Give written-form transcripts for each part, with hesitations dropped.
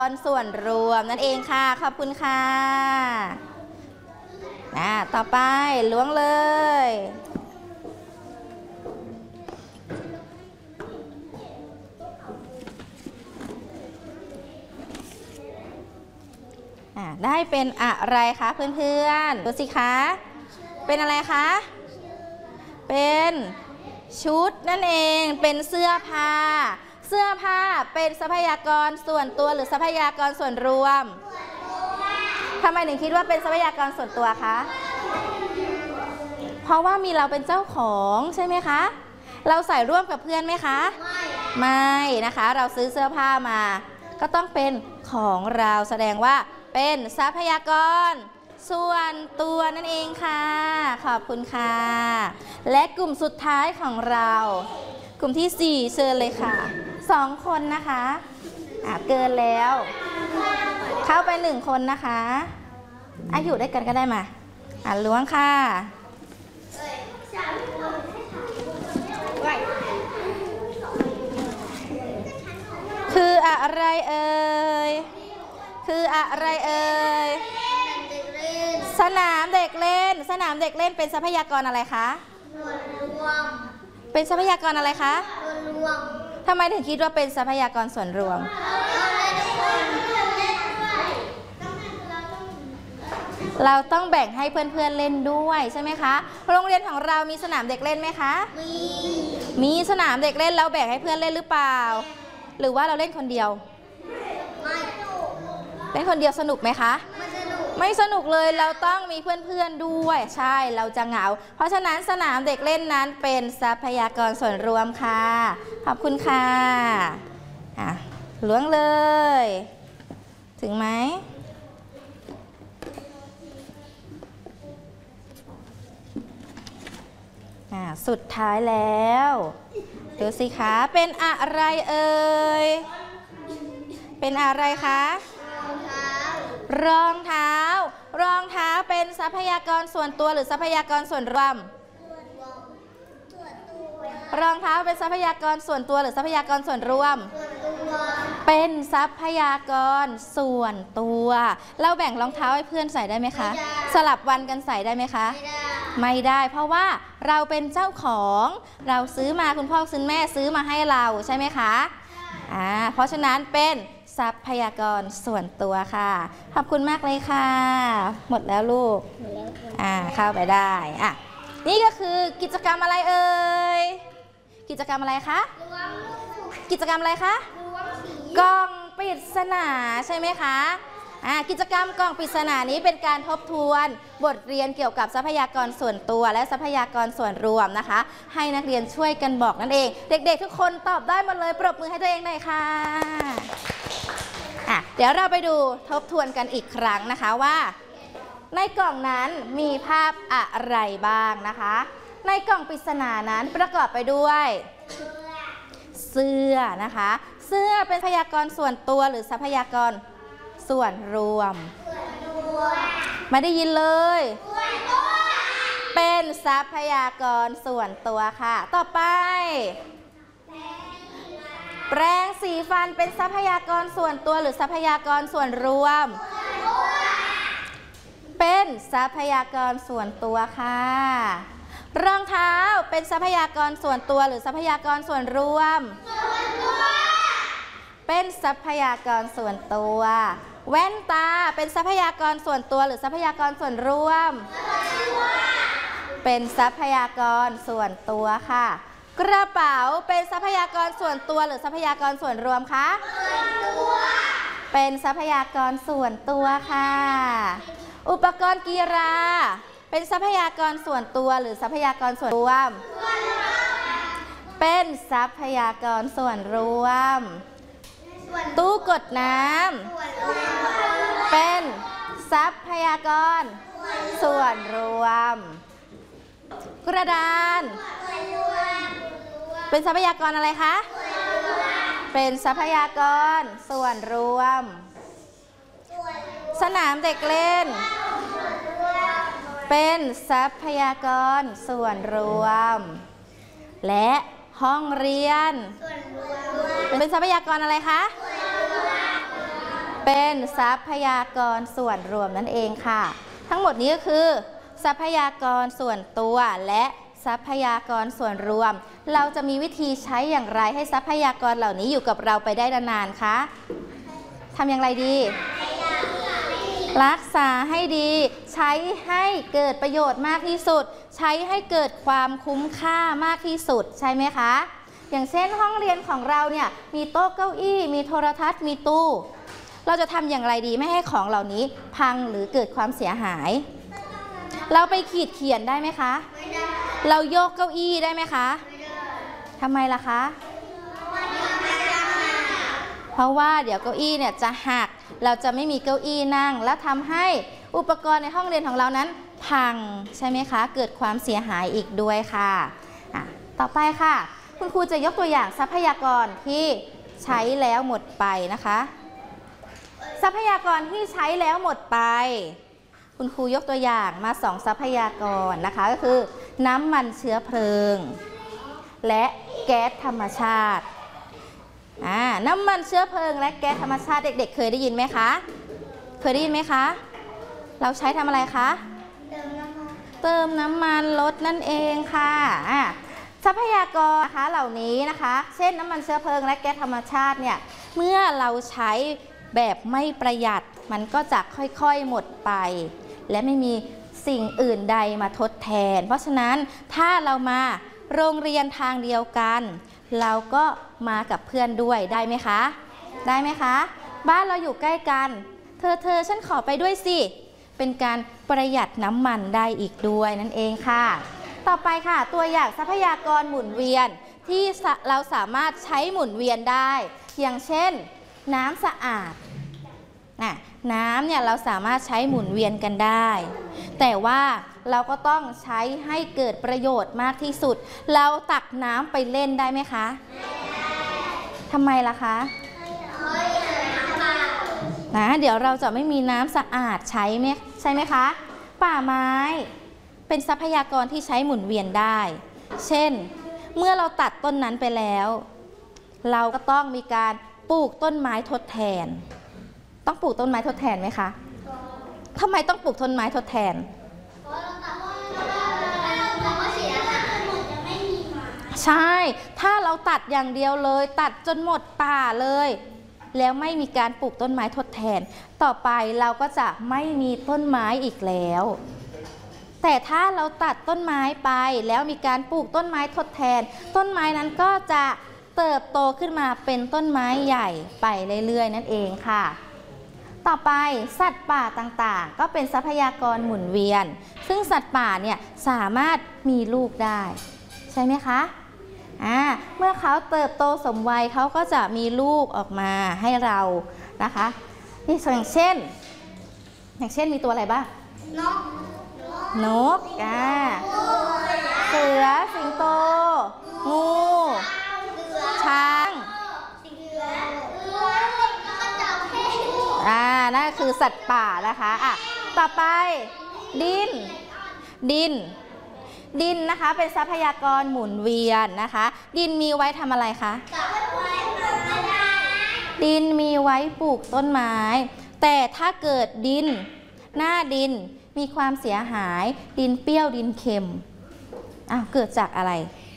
ส่วนรวมนั่นเองค่ะขอบคุณค่ะต่อไปล้วงเลยได้เป็นอะไรคะเพื่อนๆดูสิคะเป็นอะไรคะเป็นชุดนั่นเองเป็นเสื้อผ้าเป็นทรัพยากรส่วนตัวหรือทรัพยากรส่วนรวมทำไมถึงคิดว่าเป็นทรัพยากรส่วนตัวคะเพราะว่ามีเราเป็นเจ้าของใช่ไหมคะเราใส่ร่วมกับเพื่อนไหมคะไม่นะคะเราซื้อเสื้อผ้ามาก็ต้องเป็นของเราแสดงว่าเป็นทรัพยากรส่วนตัวนั่นเองค่ะขอบคุณค่ะและกลุ่มสุดท้ายของเรากลุ่มที่4เชิญเลยค่ะ2 คนนะคะเกินแล้วเข้าไป1 คนนะคะอยู่ด้วยกันก็ได้มาล้วงค่ะคืออะไรเอ่ยสนามเด็กเล่นเป็นทรัพยากรอะไรคะเป็นทรัพยากรอะไรคะทำไมถึงคิดว่าเป็นทรัพยากรส่วนรวมเราต้องแบ่งให้เพื่อนๆเล่นด้วยใช่ไหมคะโรงเรียนของเรามีสนามเด็กเล่นไหมคะมีสนามเด็กเล่นเราแบ่งให้เพื่อนเล่นหรือเปล่าหรือว่าเราเล่นคนเดียวเล่นคนเดียวสนุกไหมคะไม่สนุกเลยเราต้องมีเพื่อนๆด้วยใช่เราจะเหงาเพราะฉะนั้นสนามเด็กเล่นนั้นเป็นทรัพยากรส่วนรวมค่ะขอบคุณค่ะล้วงเลยถึงไหมสุดท้ายแล้วดูสิคะเป็นอะไรเอ่ยเป็นอะไรคะรองเท้าเป็นทรัพยากรส่วนตัวหรือทรัพยากรส่วนรวมรองเท้าเป็นทรัพยากรส่วนตัวหรือทรัพยากรส่วนรวมเป็นทรัพยากรส่วนตัวเราแบ่งรองเท้าให้เพื่อนใส่ได้ไหมคะสลับวันกันใส่ได้ไหมคะไม่ได้เพราะว่าเราเป็นเจ้าของเราซื้อมาคุณพ่อคุณแม่ซื้อมาให้เราใช่ไหมคะเพราะฉะนั้นเป็นทรัพยากรส่วนตัวค่ะขอบคุณมากเลยค่ะหมดแล้วลูกเข้าไปได้นี่ก็คือกิจกรรมอะไรเอ่ยกิจกรรมอะไรคะกิจกรรมอะไรคะกล่องปริศนาใช่ไหมคะกิจกรรมกล่องปริศนานี้เป็นการทบทวนบทเรียนเกี่ยวกับทรัพยากรส่วนตัวและทรัพยากรส่วนรวมนะคะให้นักเรียนช่วยกันบอกนั่นเองเด็กๆทุกคนตอบได้หมดเลยปรบมือให้ตัวเองหน่อยค่ะเดี๋ยวเราไปดูทบทวนกันอีกครั้งนะคะว่าในกล่องนั้นมีภาพอะไรบ้างนะคะในกล่องปริศนานั้นประกอบไปด้วยเสื้อนะคะเสื้อเป็นทรัพยากรส่วนตัวหรือทรัพยากรส่วนรวมไม่ได้ยินเลยเป็นทรัพยากรส่วนตัวค่ะต่อไปแปรงสีฟันเป็นทรัพยากรส่วนตัวหรือทรัพยากรส่วนรวมเป็นทรัพยากรส่วนตัวค่ะรองเท้าเป็นทรัพยากรส่วนตัวหรือทรัพยากรส่วนรวมเป็นทรัพยากรส่วนตัวแว่นตาเป็นทรัพยากรส่วนตัวหรือทรัพยากรส่วนรวมเป็นทรัพยากรส่วนตัวค่ะกระเป๋าเป็นทรัพยากรส่วนตัวหรือทรัพยากรส่วนรวมคะเป็นทรัพยากรส่วนตัวค่ะอุปกรณ์กีฬาเป็นทรัพยากรส่วนตัวหรือทรัพยากรส่วนรวมเป็นทรัพยากรส่วนรวมตู้กดน้ำเป็นทรัพยากรส่วนรวมกระดานเป็นทรัพยากรอะไรคะเป็นทรัพยากรส่วนรวมสนามเด็กเล่นเป็นทรัพยากรส่วนรวมและห้องเรียนเป็นทรัพยากรอะไรคะเป็นทรัพยากรส่วนรวมนั่นเองค่ะทั้งหมดนี้ก็คือทรัพยากรส่วนตัวและทรัพยากรส่วนรวมเราจะมีวิธีใช้อย่างไรให้ทรัพยากรเหล่านี้อยู่กับเราไปได้นานๆคะทำอย่างไรดีรักษาให้ดีใช้ให้เกิดประโยชน์มากที่สุดใช้ให้เกิดความคุ้มค่ามากที่สุดใช่ไหมคะอย่างเช่นห้องเรียนของเราเนี่ยมีโต๊ะเก้าอี้มีโทรทัศน์มีตู้เราจะทำอย่างไรดีไม่ให้ของเหล่านี้พังหรือเกิดความเสียหายเราไปขีดเขียนได้ไหมคะไม่ได้เราโยกเก้าอี้ได้ไหมคะไม่ได้ทำไมล่ะคะเพราะว่าเดี๋ยวเก้าอี้เนี่ยจะหักเราจะไม่มีเก้าอี้นั่งและทำให้อุปกรณ์ในห้องเรียนของเรานั้นพังใช่ไหมคะเกิดความเสียหายอีกด้วยค่ะต่อไปค่ะคุณครูจะยกตัวอย่างทรัพยากรที่ใช้แล้วหมดไปนะคะทรัพยากรที่ใช้แล้วหมดไปคุณครูยกตัวอย่างมา2ทรัพยากรนะคะก็คือน้ำมันเชื้อเพลิงและแก๊สธรรมชาติน้ำมันเชื้อเพลิงและแก๊สธรรมชาติเด็กๆเคยได้ยินไหมคะเคยได้ยินไหมคะเราใช้ทำอะไรคะเติมน้ำมันรถนั่นเองค่ะทรัพยากรนะคะเหล่านี้นะคะเช่นน้ำมันเชื้อเพลิงและแก๊สธรรมชาติเนี่ยเมื่อเราใช้แบบไม่ประหยัดมันก็จะค่อยๆหมดไปและไม่มีสิ่งอื่นใดมาทดแทนเพราะฉะนั้นถ้าเรามาโรงเรียนทางเดียวกันเราก็มากับเพื่อนด้วยได้ไหมคะได้ไหมคะบ้านเราอยู่ใกล้กันเธอฉันขอไปด้วยสิเป็นการประหยัดน้ำมันได้อีกด้วยนั่นเองค่ะต่อไปค่ะตัวอย่างทรัพยากรหมุนเวียนที่เราสามารถใช้หมุนเวียนได้อย่างเช่นน้ำสะอาดน้ำเนี่ยเราสามารถใช้หมุนเวียนกันได้แต่ว่าเราก็ต้องใช้ให้เกิดประโยชน์มากที่สุดเราตักน้ำไปเล่นได้ไหมคะทำไมล่ะคะเดี๋ยวเราจะไม่มีน้ำสะอาดใช้ไหมใช่ไหมคะป่าไม้เป็นทรัพยากรที่ใช้หมุนเวียนได้เช่นเมื่อเราตัดต้นนั้นไปแล้วเราก็ต้องมีการปลูกต้นไม้ทดแทนต้องปลูกต้นไม้ทดแทนไหมคะทำไมต้องปลูกต้นไม้ทดแทนใช่ถ้าเราตัดอย่างเดียวเลยตัดจนหมดป่าเลยแล้วไม่มีการปลูกต้นไม้ทดแทนต่อไปเราก็จะไม่มีต้นไม้อีกแล้วแต่ถ้าเราตัดต้นไม้ไปแล้วมีการปลูกต้นไม้ทดแทนต้นไม้นั้นก็จะเติบโตขึ้นมาเป็นต้นไม้ใหญ่ไปเรื่อยๆนั่นเองค่ะต่อไปสัตว์ป่าต่างๆก็เป็นทรัพยากรหมุนเวียนซึ่งสัตว์ป่าเนี่ยสามารถมีลูกได้ใช่ไหมคะเมื่อเขาเติบโตสมวัยเขาก็จะมีลูกออกมาให้เรานะคะนี่อย่างเช่นมีตัวอะไรบ้างนกเสือสิงโตงูช้างนั่นคือสัตว์ป่านะคะต่อไปดินนะคะเป็นทรัพยากรหมุนเวียนนะคะดินมีไว้ทำอะไรคะดินมีไว้ปลูกต้นไม้แต่ถ้าเกิดหน้าดินมีความเสียหายดินเปรี้ยวดินเค็มเกิดจากอะไร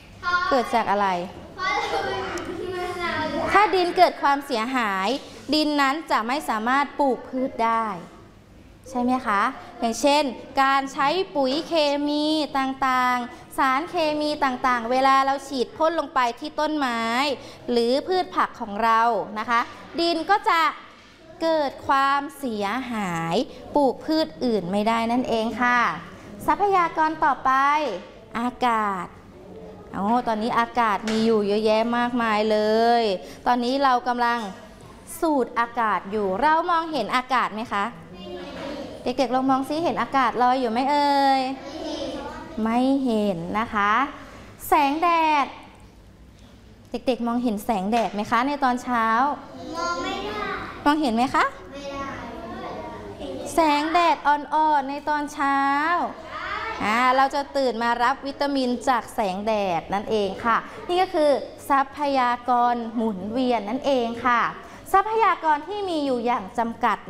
ถ้าดินเกิดความเสียหายดินนั้นจะไม่สามารถปลูกพืชได้ใช่ไหมคะอย่างเช่นการใช้ปุ๋ยเคมีต่างๆสารเคมีต่างๆเวลาเราฉีดพ่นลงไปที่ต้นไม้หรือพืชผักของเรานะคะดินก็จะเกิดความเสียหายปลูกพืชอื่นไม่ได้นั่นเองค่ะทรัพยากรต่อไปอากาศตอนนี้อากาศมีอยู่เยอะแยะมากมายเลยตอนนี้เรากำลังสูดอากาศอยู่เรามองเห็นอากาศไหมคะเด็กๆลองมองซิเห็นอากาศลอยอยู่ไหมเอ่ยไม่เห็นนะคะแสงแดดเด็กๆมองเห็นแสงแดดไหมคะในตอนเช้ามองไม่ได้มองเห็นไหมคะไม่ได้แสงแดดอ่อนๆในตอนเช้าเราจะตื่นมารับวิตามินจากแสงแดดนั่นเองค่ะนี่ก็คือทรัพยากรหมุนเวียนนั่นเองค่ะทรัพยากรที่มีอยู่อย่างจำกัด